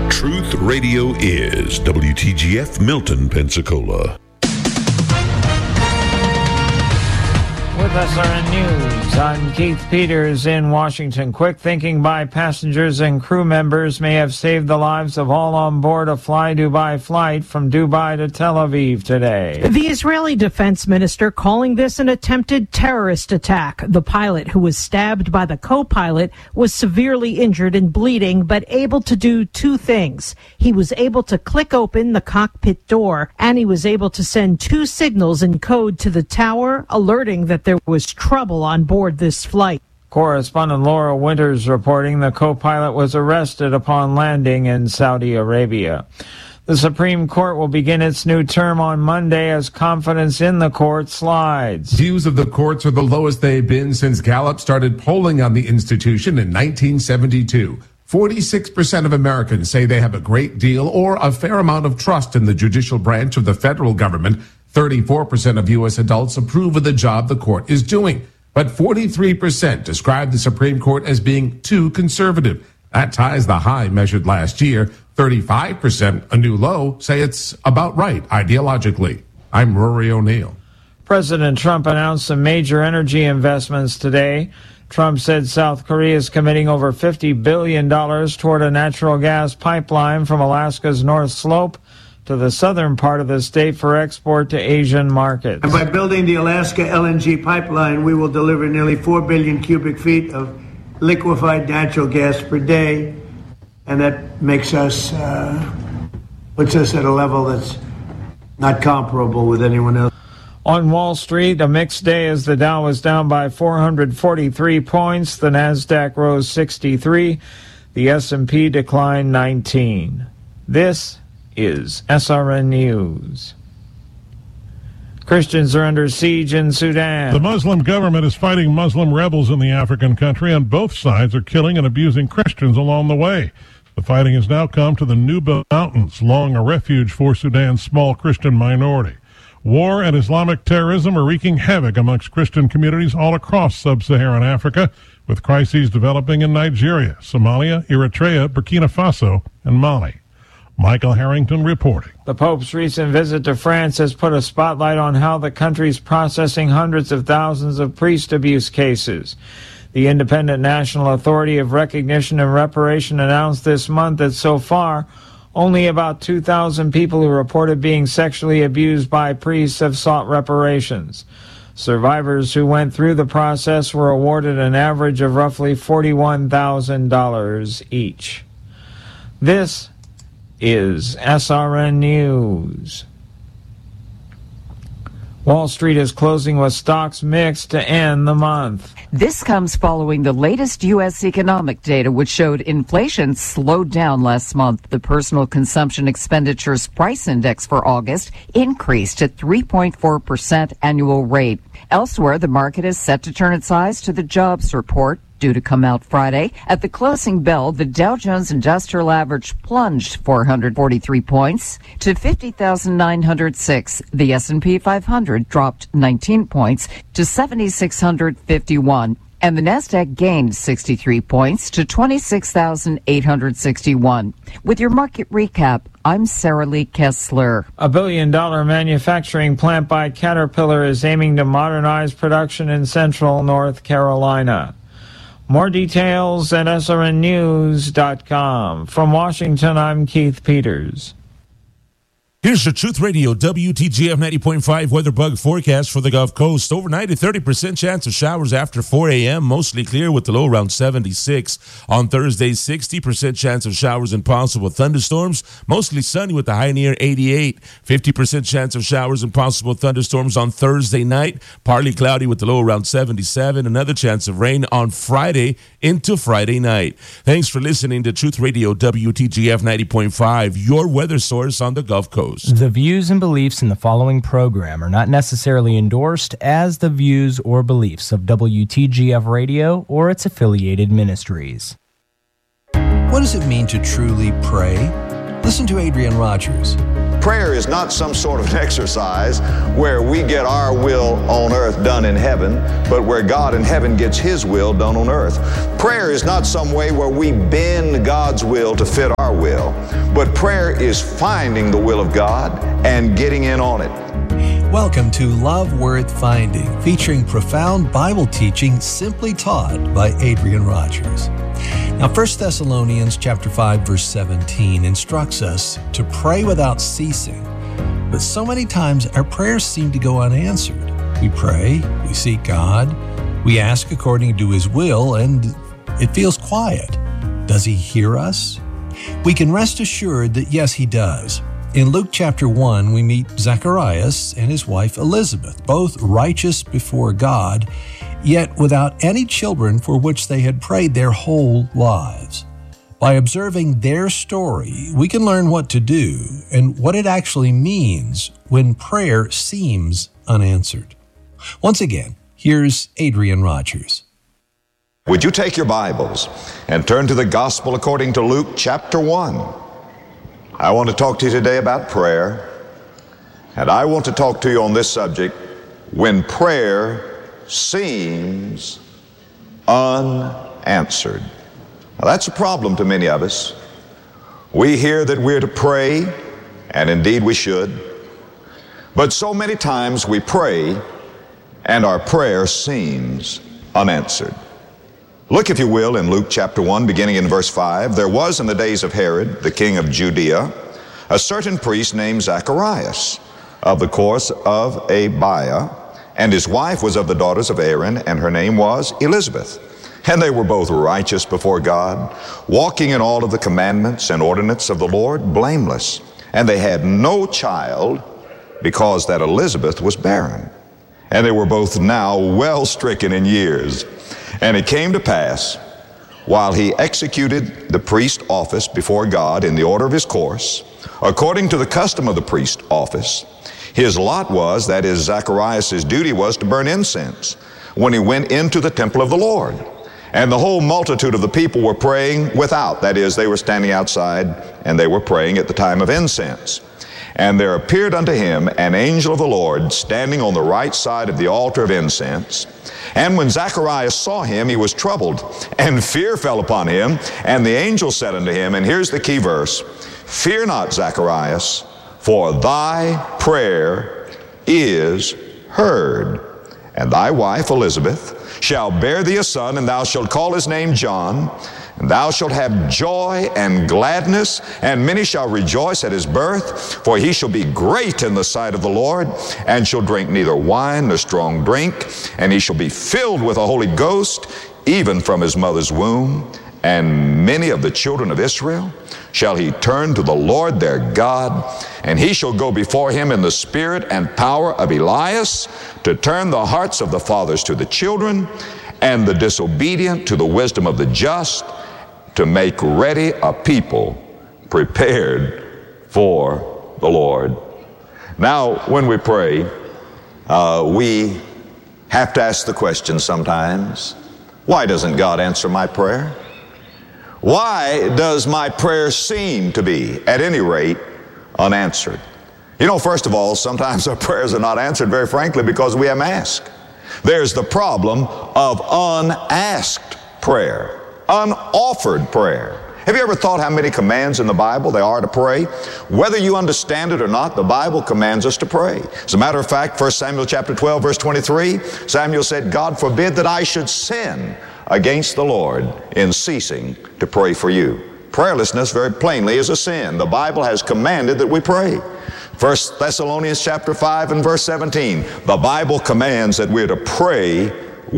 Truth Radio is WTGF Milton, Pensacola. With SRN News, I'm Keith Peters in Washington. Quick thinking by passengers and crew members may have saved the lives of all on board a Fly Dubai flight from Dubai to Tel Aviv today. The Israeli defense minister calling this an attempted terrorist attack. The pilot, who was stabbed by the co-pilot, was severely injured and bleeding, but able to do two things. He was able to click open the cockpit door, and he was able to send two signals in code to the tower, alerting that there was trouble on board this flight. Correspondent Laura Winters reporting the co-pilot was arrested upon landing in Saudi Arabia. The Supreme Court will begin its new term on Monday as confidence in the court slides. Views of the courts are the lowest they've been since Gallup started polling on the institution in 1972. 46% of Americans say they have a great deal or a fair amount of trust in the judicial branch of the federal government. 34% of U.S. adults approve of the job the court is doing, but 43% describe the Supreme Court as being too conservative. That ties the high measured last year. 35%, a new low, say it's about right ideologically. I'm Rory O'Neill. President Trump announced some major energy investments today. Trump said South Korea is committing over $50 billion toward a natural gas pipeline from Alaska's North Slope to the southern part of the state for export to Asian markets. And by building the Alaska LNG pipeline, we will deliver nearly 4 billion cubic feet of liquefied natural gas per day, and that makes us, puts us at a level that's not comparable with anyone else. On Wall Street, a mixed day as the Dow was down by 443 points, the Nasdaq rose 63, the S&P declined 19. This is SRN News. Christians are under siege in Sudan. The Muslim government is fighting Muslim rebels in the African country, and both sides are killing and abusing Christians along the way. The fighting has now come to the Nuba Mountains, long a refuge for Sudan's small Christian minority. War and Islamic terrorism are wreaking havoc amongst Christian communities all across sub-Saharan Africa, with crises developing in Nigeria, Somalia, Eritrea, Burkina Faso, and Mali. Michael Harrington reporting. The Pope's recent visit to France has put a spotlight on how the country's processing hundreds of thousands of priest abuse cases. The Independent National Authority of Recognition and Reparation announced this month that so far, only about 2,000 people who reported being sexually abused by priests have sought reparations. Survivors who went through the process were awarded an average of roughly $41,000 each. This is SRN News. Wall Street is closing with stocks mixed to end the month. This comes following the latest U.S. economic data, which showed inflation slowed down last month. The Personal Consumption Expenditures Price Index for August increased at 3.4% annual rate. Elsewhere, the market is set to turn its eyes to the jobs report, due to come out Friday. At the closing bell, the Dow Jones Industrial Average plunged 443 points to 50,906. The S&P 500 dropped 19 points to 7,651. And the Nasdaq gained 63 points to 26,861. With your market recap, I'm Sarah Lee Kessler. A $1 billion manufacturing plant by Caterpillar is aiming to modernize production in central North Carolina. More details at srnnews.com. From Washington, I'm Keith Peters. Here's your Truth Radio WTGF 90.5 weather bug forecast for the Gulf Coast. Overnight, a 30% chance of showers after 4 a.m., mostly clear with the low around 76. On Thursday, 60% chance of showers and possible thunderstorms, mostly sunny with the high near 88. 50% chance of showers and possible thunderstorms on Thursday night, partly cloudy with the low around 77. Another chance of rain on Friday into Friday night. Thanks for listening to Truth Radio WTGF 90.5, your weather source on the Gulf Coast. The views and beliefs in the following program are not necessarily endorsed as the views or beliefs of WTGF Radio or its affiliated ministries. What does it mean to truly pray? Listen to Adrian Rogers. Prayer is not some sort of an exercise where we get our will on earth done in heaven, but where God in heaven gets His will done on earth. Prayer is not some way where we bend God's will to fit our will, but prayer is finding the will of God and getting in on it. Welcome to Love Worth Finding, featuring profound Bible teaching simply taught by Adrian Rogers. Now, 1 Thessalonians chapter 5, verse 17 instructs us to pray without ceasing. But so many times our prayers seem to go unanswered. We pray, we seek God, we ask according to His will, and it feels quiet. Does He hear us? We can rest assured that yes, He does. In Luke chapter 1, we meet Zacharias and his wife Elizabeth, both righteous before God, yet without any children for which they had prayed their whole lives. By observing their story, we can learn what to do and what it actually means when prayer seems unanswered. Once again, here's Adrian Rogers. Would you take your Bibles and turn to the Gospel according to Luke chapter 1? I want to talk to you today about prayer, and I want to talk to you on this subject, when prayer seems unanswered. Now, that's a problem to many of us. We hear that we're to pray, and indeed we should, but so many times we pray and our prayer seems unanswered. Look, if you will, in Luke chapter 1, beginning in verse 5. There was in the days of Herod, the king of Judea, a certain priest named Zacharias, of the course of Abiah, and his wife was of the daughters of Aaron, and her name was Elizabeth. And they were both righteous before God, walking in all of the commandments and ordinances of the Lord, blameless. And they had no child, because that Elizabeth was barren. And they were both now well stricken in years. And it came to pass, while he executed the priest office before God in the order of his course, according to the custom of the priest office, his lot was, that is, Zacharias' duty was to burn incense when he went into the temple of the Lord. And the whole multitude of the people were praying without, that is, they were standing outside and they were praying at the time of incense. And there appeared unto him an angel of the Lord standing on the right side of the altar of incense. And when Zacharias saw him, he was troubled, and fear fell upon him. And the angel said unto him, and here's the key verse, Fear not, Zacharias, for thy prayer is heard. And thy wife Elizabeth shall bear thee a son, and thou shalt call his name John. And thou shalt have joy and gladness, and many shall rejoice at his birth, for he shall be great in the sight of the Lord, and shall drink neither wine nor strong drink, and he shall be filled with the Holy Ghost, even from his mother's womb. And many of the children of Israel shall he turn to the Lord their God, and he shall go before him in the spirit and power of Elias, to turn the hearts of the fathers to the children, and the disobedient to the wisdom of the just, to make ready a people prepared for the Lord. Now, when we pray, we have to ask the question sometimes, why doesn't God answer my prayer? Why does my prayer seem to be, at any rate, unanswered? You know, first of all, sometimes our prayers are not answered, very frankly, because we haven't asked. There's the problem of unasked prayer, unoffered prayer. Have you ever thought how many commands in the Bible there are to pray? Whether you understand it or not, the Bible commands us to pray. As a matter of fact, 1 Samuel chapter 12, verse 23, Samuel said, God forbid that I should sin against the Lord in ceasing to pray for you. Prayerlessness, very plainly, is a sin. The Bible has commanded that we pray. 1 Thessalonians chapter 5 and verse 17, the Bible commands that we're to pray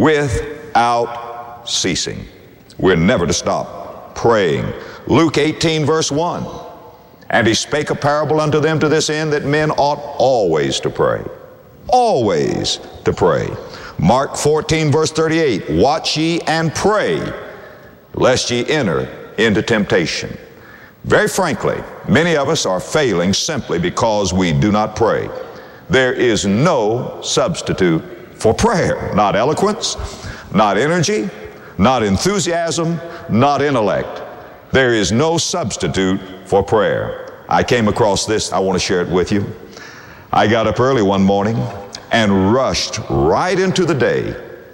without ceasing. We're never to stop praying. Luke 18 verse 1, and he spake a parable unto them to this end, that men ought always to pray. Always to pray. Mark 14 verse 38, watch ye and pray, lest ye enter into temptation. Very frankly, many of us are failing simply because we do not pray. There is no substitute for prayer. Not eloquence, not energy, not enthusiasm, not intellect. There is no substitute for prayer. I came across this. I want to share it with you. I got up early one morning and rushed right into the day.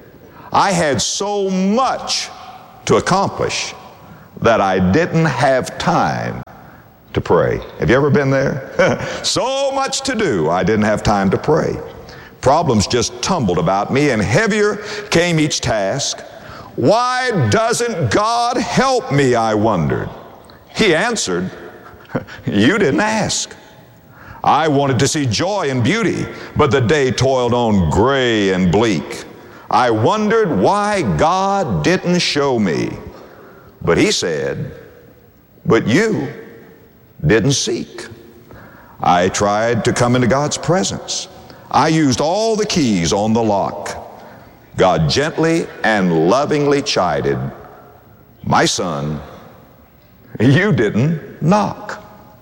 I had so much to accomplish that I didn't have time to pray. Have you ever been there? So much to do, I didn't have time to pray. Problems just tumbled about me, and heavier came each task. Why doesn't God help me, I wondered. He answered, you didn't ask. I wanted to see joy and beauty, but the day toiled on gray and bleak. I wondered why God didn't show me. But he said, but you didn't seek. I tried to come into God's presence. I used all the keys on the lock. God gently and lovingly chided, my son, you didn't knock.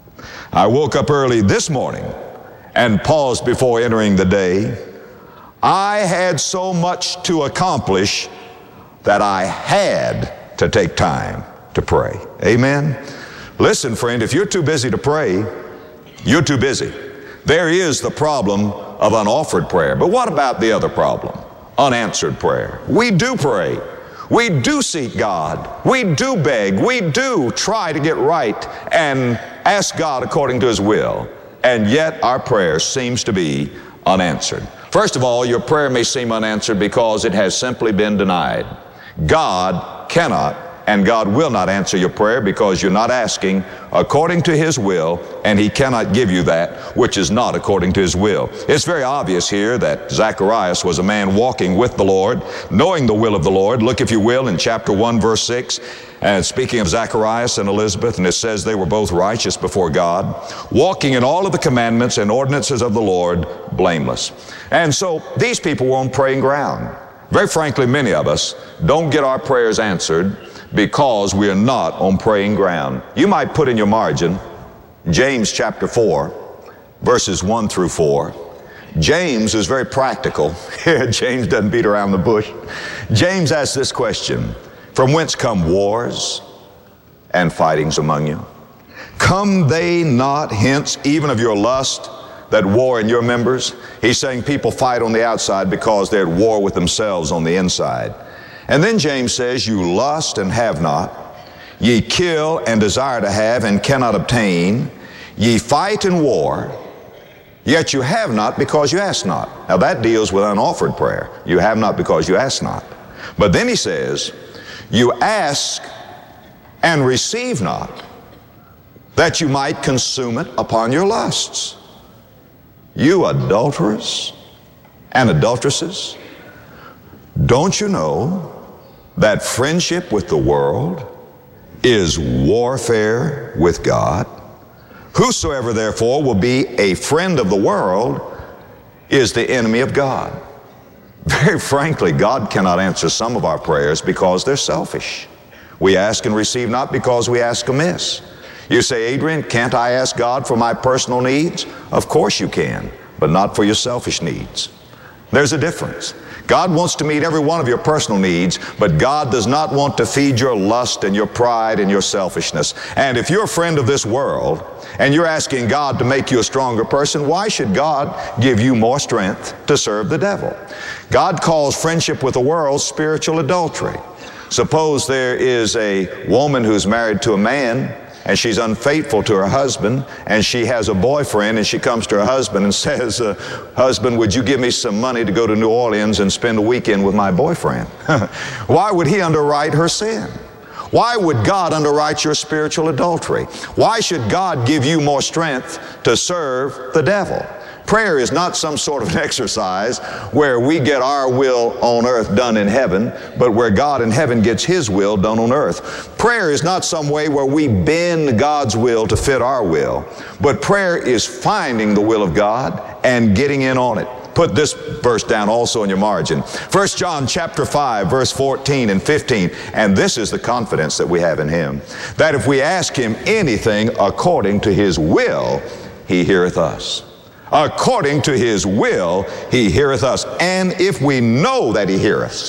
I woke up early this morning and paused before entering the day. I had so much to accomplish that I had to take time to pray. Amen? Listen, friend, if you're too busy to pray, you're too busy. There is the problem of unoffered prayer. But what about the other problem? Unanswered prayer. We do pray. We do seek God. We do beg. We do try to get right and ask God according to His will. And yet our prayer seems to be unanswered. First of all, your prayer may seem unanswered because it has simply been denied. God cannot and God will not answer your prayer because you're not asking according to His will, and He cannot give you that which is not according to His will. It's very obvious here that Zacharias was a man walking with the Lord, knowing the will of the Lord. Look, if you will, in chapter 1, verse 6, and speaking of Zacharias and Elizabeth, and it says they were both righteous before God, walking in all of the commandments and ordinances of the Lord, blameless. And so these people were on praying ground. Very frankly, many of us don't get our prayers answered because we are not on praying ground. You might put in your margin James chapter 4, verses 1 through 4. James is very practical. James doesn't beat around the bush. James asks this question, from whence come wars and fightings among you? Come they not hence even of your lust that war in your members? He's saying people fight on the outside because they're at war with themselves on the inside. And then James says, you lust and have not, ye kill and desire to have and cannot obtain, ye fight and war, yet you have not because you ask not. Now that deals with unoffered prayer. You have not because you ask not. But then he says, you ask and receive not, that you might consume it upon your lusts. You adulterers and adulteresses, don't you know that friendship with the world is warfare with God? Whosoever therefore will be a friend of the world is the enemy of God. Very frankly, God cannot answer some of our prayers because they're selfish. We ask and receive not because we ask amiss. You say, Adrian, can't I ask God for my personal needs? Of course you can, but not for your selfish needs. There's a difference. God wants to meet every one of your personal needs, but God does not want to feed your lust and your pride and your selfishness. And if you're a friend of this world and you're asking God to make you a stronger person, why should God give you more strength to serve the devil? God calls friendship with the world spiritual adultery. Suppose there is a woman who's married to a man and she's unfaithful to her husband, and she has a boyfriend, and she comes to her husband and says, husband, would you give me some money to go to New Orleans and spend a weekend with my boyfriend? Why would he underwrite her sin? Why would God underwrite your spiritual adultery? Why should God give you more strength to serve the devil? Prayer is not some sort of an exercise where we get our will on earth done in heaven, but where God in heaven gets His will done on earth. Prayer is not some way where we bend God's will to fit our will, but prayer is finding the will of God and getting in on it. Put this verse down also in your margin. 1 John chapter 5, verse 14 and 15. And this is the confidence that we have in Him, that if we ask Him anything according to His will, He heareth us. According to His will, He heareth us. And if we know that He heareth,